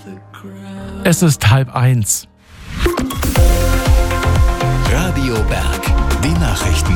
Es ist 12:30. Radio Berg, die Nachrichten.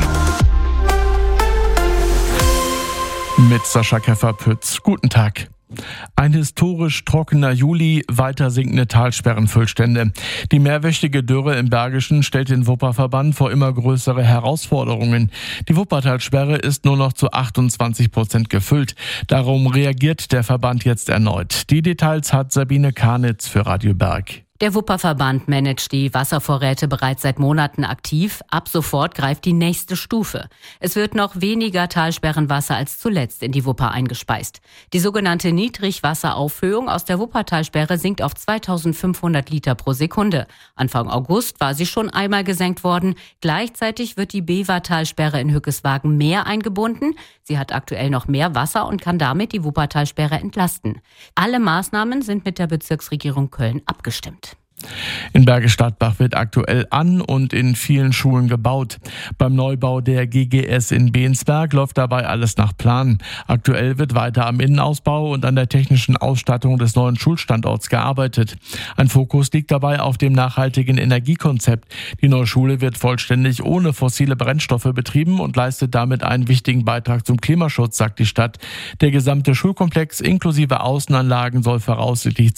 Mit Sascha Keffer-Pütz. Guten Tag. Ein historisch trockener Juli, weiter sinkende Talsperrenfüllstände. Die mehrwöchige Dürre im Bergischen stellt den Wupperverband vor immer größere Herausforderungen. Die Wuppertalsperre ist nur noch zu 28% gefüllt. Darum reagiert der Verband jetzt erneut. Die Details hat Sabine Karnitz für Radio Berg. Der Wupperverband managt die Wasservorräte bereits seit Monaten aktiv. Ab sofort greift die nächste Stufe. Es wird noch weniger Talsperrenwasser als zuletzt in die Wupper eingespeist. Die sogenannte Niedrigwasseraufhöhung aus der Wuppertalsperre sinkt auf 2500 Liter pro Sekunde. Anfang August war sie schon einmal gesenkt worden. Gleichzeitig wird die Bevertalsperre in Hückeswagen mehr eingebunden. Sie hat aktuell noch mehr Wasser und kann damit die Wuppertalsperre entlasten. Alle Maßnahmen sind mit der Bezirksregierung Köln abgestimmt. In Bergisch Gladbach wird aktuell an und in vielen Schulen gebaut. Beim Neubau der GGS in Bensberg läuft dabei alles nach Plan. Aktuell wird weiter am Innenausbau und an der technischen Ausstattung des neuen Schulstandorts gearbeitet. Ein Fokus liegt dabei auf dem nachhaltigen Energiekonzept. Die neue Schule wird vollständig ohne fossile Brennstoffe betrieben und leistet damit einen wichtigen Beitrag zum Klimaschutz, sagt die Stadt. Der gesamte Schulkomplex inklusive Außenanlagen soll voraussichtlich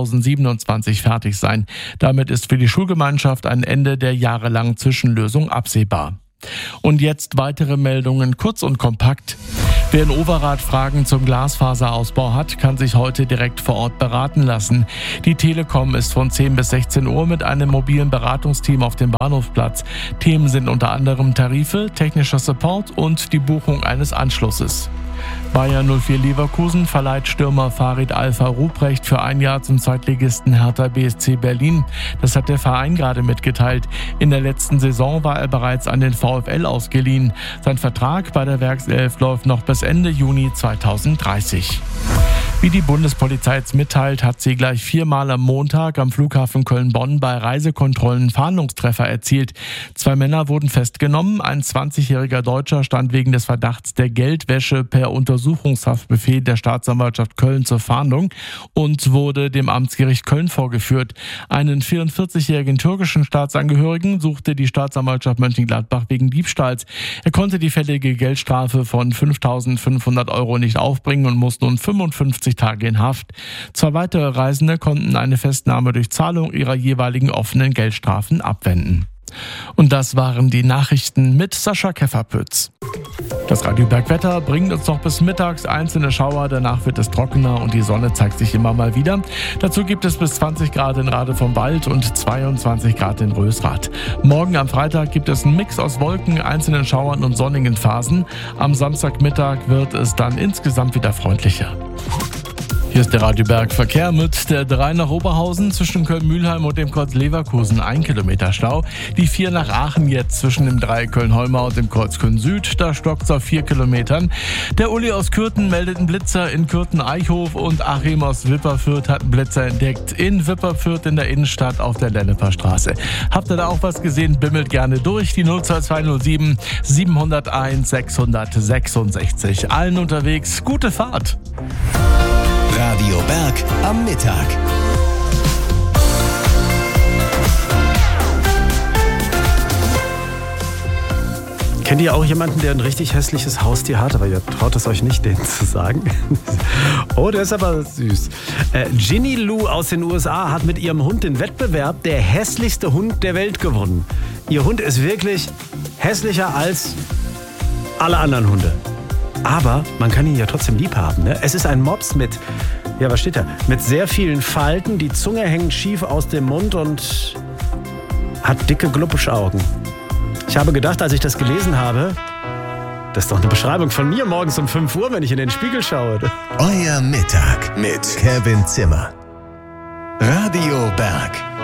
2027 fertig sein. Damit ist für die Schulgemeinschaft ein Ende der jahrelangen Zwischenlösung absehbar. Und jetzt weitere Meldungen, kurz und kompakt. Wer in Overath Fragen zum Glasfaserausbau hat, kann sich heute direkt vor Ort beraten lassen. Die Telekom ist von 10 bis 16 Uhr mit einem mobilen Beratungsteam auf dem Bahnhofsplatz. Themen sind unter anderem Tarife, technischer Support und die Buchung eines Anschlusses. Bayer 04 Leverkusen verleiht Stürmer Farid Alfa-Ruprecht für ein Jahr zum Zweitligisten Hertha BSC Berlin. Das hat der Verein gerade mitgeteilt. In der letzten Saison war er bereits an den VfL ausgeliehen. Sein Vertrag bei der Werkself läuft noch bis Ende Juni 2030. Wie die Bundespolizei jetzt mitteilt, hat sie gleich 4-mal am Montag am Flughafen Köln-Bonn bei Reisekontrollen Fahndungstreffer erzielt. 2 Männer wurden festgenommen. Ein 20-jähriger Deutscher stand wegen des Verdachts der Geldwäsche per Untersuchungshaftbefehl der Staatsanwaltschaft Köln zur Fahndung und wurde dem Amtsgericht Köln vorgeführt. Einen 44-jährigen türkischen Staatsangehörigen suchte die Staatsanwaltschaft Mönchengladbach wegen Diebstahls. Er konnte die fällige Geldstrafe von 5.500 € nicht aufbringen und muss nun 55 Tage in Haft. 2 weitere Reisende konnten eine Festnahme durch Zahlung ihrer jeweiligen offenen Geldstrafen abwenden. Und das waren die Nachrichten mit Sascha Keffer-Pütz. Das Radio Bergwetter bringt uns noch bis mittags einzelne Schauer, danach wird es trockener und die Sonne zeigt sich immer mal wieder. Dazu gibt es bis 20 Grad in Rade vom Wald und 22 Grad in Rösrath. Morgen am Freitag gibt es einen Mix aus Wolken, einzelnen Schauern und sonnigen Phasen. Am Samstagmittag wird es dann insgesamt wieder freundlicher. Hier ist der Radio Berg Verkehr mit der 3 nach Oberhausen zwischen Köln-Mühlheim und dem Kreuz Leverkusen 1 Kilometer Stau. Die 4 nach Aachen jetzt zwischen dem Dreieck Köln-Holmau und dem Kreuz Köln-Süd. Da stockt es auf 4 Kilometern. Der Uli aus Kürten meldet einen Blitzer in Kürten-Eichhof und Achim aus Wipperfürth hat einen Blitzer entdeckt in Wipperfürth in der Innenstadt auf der Lenneper Straße. Habt ihr da auch was gesehen? Bimmelt gerne durch. Die 02207 701 666. Allen unterwegs gute Fahrt. Radio Berg am Mittag. Kennt ihr auch jemanden, der ein richtig hässliches Haustier hat? Aber ihr traut es euch nicht, denen zu sagen. Oh, der ist aber süß. Ginny Lou aus den USA hat mit ihrem Hund den Wettbewerb der hässlichste Hund der Welt gewonnen. Ihr Hund ist wirklich hässlicher als alle anderen Hunde. Aber man kann ihn ja trotzdem lieb haben. Ne? Es ist ein Mops mit, ja, was steht da? Mit sehr vielen Falten. Die Zunge hängt schief aus dem Mund und hat dicke Glubbischaugen. Ich habe gedacht, als ich das gelesen habe, das ist doch eine Beschreibung von mir morgens um 5 Uhr, wenn ich in den Spiegel schaue. Euer Mittag mit Kevin Zimmer. Radio Berg.